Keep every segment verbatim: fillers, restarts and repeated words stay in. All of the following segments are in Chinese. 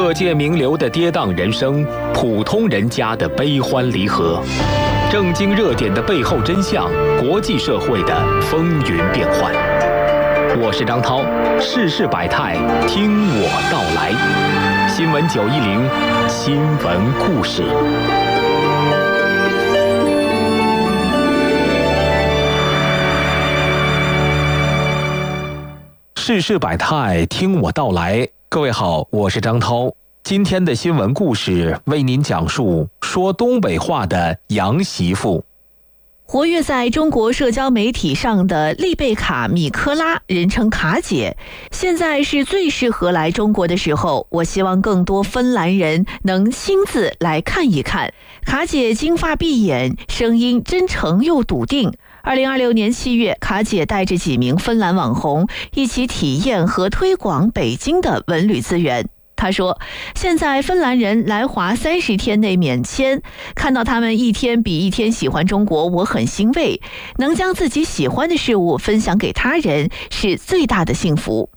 各界名流的跌宕人生，普通人家的悲欢离合，正经热点的背后真相，国际社会的风云变幻。我是张涛，世事百态，听我道来。新闻九一零，新闻故事。世事百态，听我道来。各位好，我是张涛。今天的新闻故事为您讲述说东北话的洋媳妇。 活跃在中国社交媒体上的丽贝卡·米科拉，人称卡姐，现在是最适合来中国的时候。我希望更多芬兰人能亲自来看一看。卡姐金发碧眼，声音真诚又笃定。二零二六年七月，卡姐带着几名芬兰网红一起体验和推广北京的文旅资源。他说，现在芬兰人来华三十天内免签，看到他们一天比一天喜欢中国，我很欣慰。能将自己喜欢的事物分享给他人，是最大的幸福。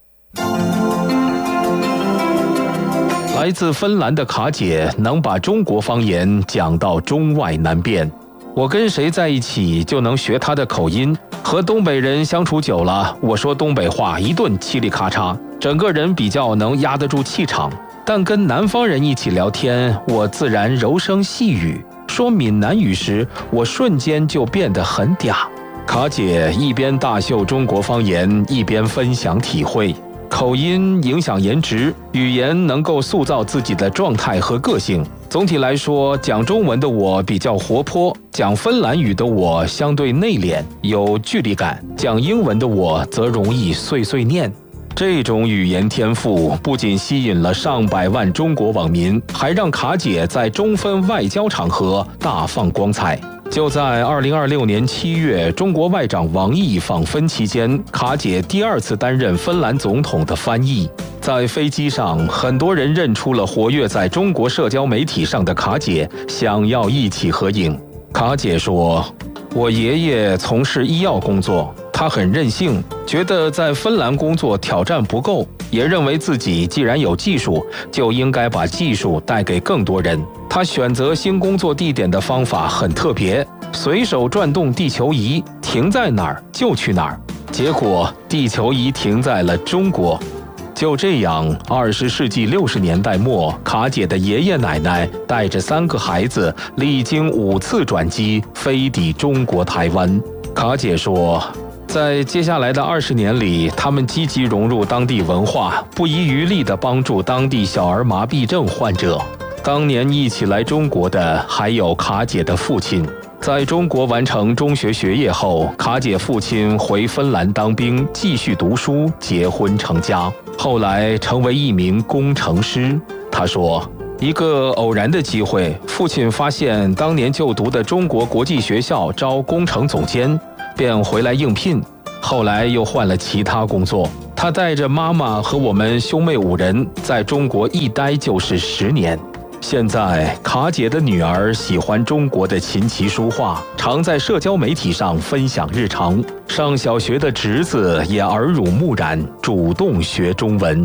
来自芬兰的卡姐能把中国方言讲到中外难辨，我跟谁在一起就能学他的口音。和东北人相处久了，我说东北话一顿嘁里咔嚓，整个人比较能压得住气场。但跟南方人一起聊天，我自然柔声细语，说闽南语时，我瞬间就变得很嗲。卡姐一边大秀中国方言，一边分享体会。口音影响颜值，语言能够塑造自己的状态和个性。总体来说，讲中文的我比较活泼，讲芬兰语的我相对内敛，有距离感，讲英文的我则容易碎碎念。这种语言天赋不仅吸引了上百万中国网民，还让卡姐在中芬外交场合大放光彩。就在二零二六年七月，中国外长王毅访芬期间，卡姐第二次担任芬兰总统的翻译。在飞机上，很多人认出了活跃在中国社交媒体上的卡姐，想要一起合影。卡姐说，我爷爷从事医药工作，他很任性，觉得在芬兰工作挑战不够，也认为自己既然有技术，就应该把技术带给更多人。他选择新工作地点的方法很特别，随手转动地球仪，停在哪儿就去哪儿。结果地球仪停在了中国。就这样，二十世纪六十年代末，卡姐的爷爷奶奶带着三个孩子，历经五次转机，飞抵中国台湾。卡姐说，在接下来的二十年里，他们积极融入当地文化，不遗余力地帮助当地小儿麻痹症患者。当年一起来中国的还有卡姐的父亲。在中国完成中学学业后，卡姐父亲回芬兰当兵，继续读书，结婚成家，后来成为一名工程师。他说，一个偶然的机会，父亲发现当年就读的中国国际学校招工程总监，便回来应聘，后来又换了其他工作。他带着妈妈和我们兄妹五人在中国一待就是十年。现在卡姐的女儿喜欢中国的琴棋书画，常在社交媒体上分享日常。上小学的侄子也耳濡目染，主动学中文。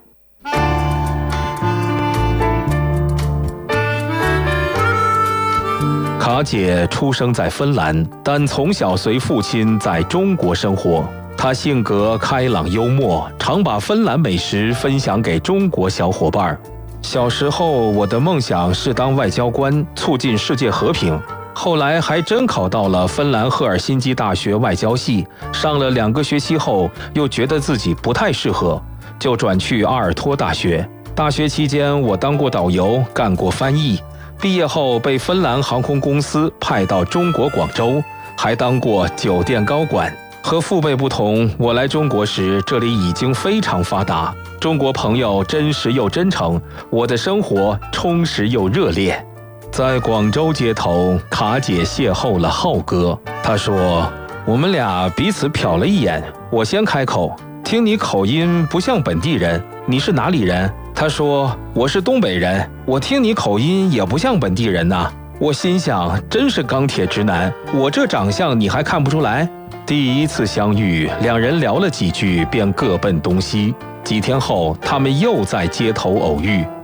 卡姐出生在芬兰，但从小随父亲在中国生活。她性格开朗幽默，常把芬兰美食分享给中国小伙伴。小时候，我的梦想是当外交官，促进世界和平。后来还真考到了芬兰赫尔辛基大学外交系，上了两个学期后，又觉得自己不太适合，就转去阿尔托大学。大学期间，我当过导游，干过翻译。毕业后被芬兰航空公司派到中国广州，还当过酒店高管。和父辈不同，我来中国时，这里已经非常发达，中国朋友真实又真诚，我的生活充实又热烈。在广州街头，卡姐邂逅了浩哥。他说，我们俩彼此瞟了一眼，我先开口，听你口音不像本地人，你是哪里人？他说，我是东北人，我听你口音也不像本地人呐。我心想，真是钢铁直男，我这长相你还看不出来？第一次相遇，两人聊了几句，便各奔东西。几天后，他们又在街头偶遇。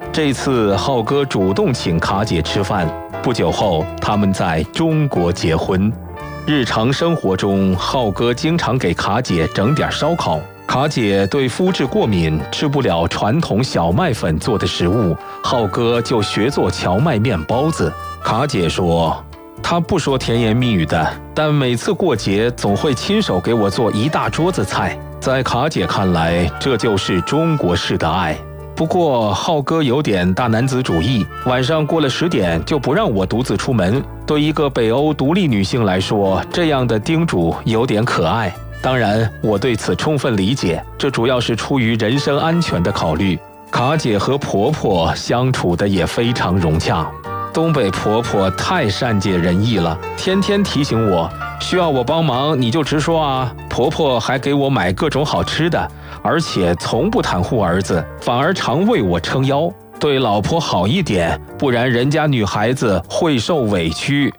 这次浩哥主动请卡姐吃饭，不久后他们在中国结婚。日常生活中，浩哥经常给卡姐整点烧烤。卡姐对肤质过敏，吃不了传统小麦粉做的食物，浩哥就学做荞麦面包子。卡姐说，他不说甜言蜜语的，但每次过节总会亲手给我做一大桌子菜。在卡姐看来，这就是中国式的爱。不过浩哥有点大男子主义，晚上过了十点就不让我独自出门。对一个北欧独立女性来说，这样的叮嘱有点可爱。当然，我对此充分理解，这主要是出于人身安全的考虑。卡姐和婆婆相处的也非常融洽。东北婆婆太善解人意了，天天提醒我，需要我帮忙你就直说啊。婆婆还给我买各种好吃的，而且从不袒护儿子，反而常为我撑腰。对老婆好一点，不然人家女孩子会受委屈。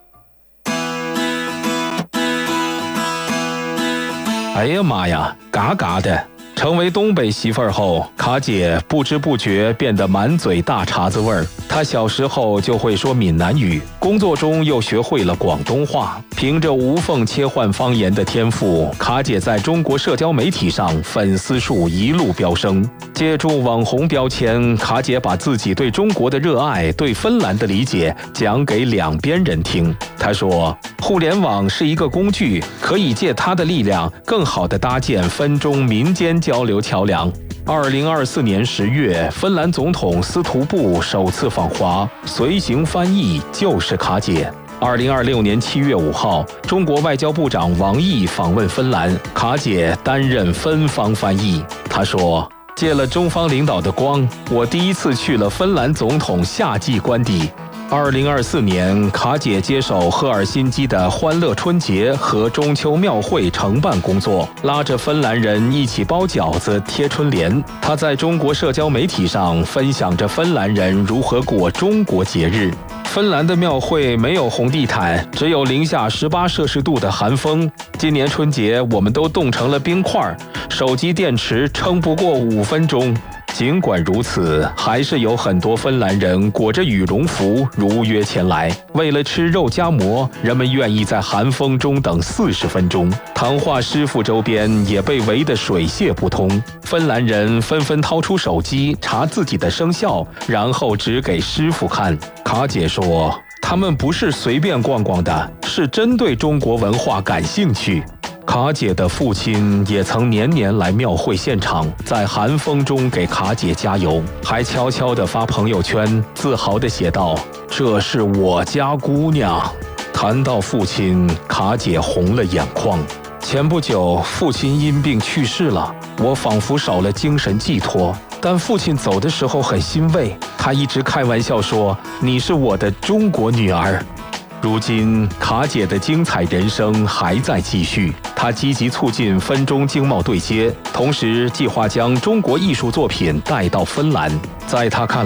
哎呀妈呀，嘎嘎的！成为东北媳妇儿后，卡姐不知不觉变得满嘴大碴子味儿。她小时候就会说闽南语，工作中又学会了广东话。凭着无缝切换方言的天赋，卡姐在中国社交媒体上粉丝数一路飙升。借助网红标签，卡姐把自己对中国的热爱、对芬兰的理解讲给两边人听。她说，互联网是一个工具，可以借它的力量，更好地搭建芬中民间交流桥梁。二零二四年十月，芬兰总统斯图布首次访华，随行翻译就是卡姐。二零二六年七月五号，中国外交部长王毅访问芬兰，卡姐担任芬方翻译。她说，借了中方领导的光，我第一次去了芬兰总统夏季官邸。二零二四年，卡姐接手赫尔辛基的欢乐春节和中秋庙会承办工作，拉着芬兰人一起包饺子、贴春联。她在中国社交媒体上分享着芬兰人如何过中国节日。芬兰的庙会没有红地毯，只有零下十八摄氏度的寒风。今年春节我们都冻成了冰块，手机电池撑不过五分钟。尽管如此，还是有很多芬兰人裹着羽绒服如约前来。为了吃肉夹馍，人们愿意在寒风中等四十分钟。糖化师傅周边也被围得水泄不通。芬兰人纷纷掏出手机查自己的生肖，然后指给师傅看。卡姐说，他们不是随便逛逛的，是针对中国文化感兴趣。卡姐的父亲也曾年年来庙会现场，在寒风中给卡姐加油，还悄悄地发朋友圈，自豪地写道：“这是我家姑娘。”谈到父亲，卡姐红了眼眶。前不久，父亲因病去世了，我仿佛少了精神寄托。但父亲走的时候很欣慰，他一直开玩笑说：“你是我的中国女儿。”如今，卡姐的精彩人生还在继续。她积极促进芬中经贸对接，同时计划将中国艺术作品带到芬兰。在她看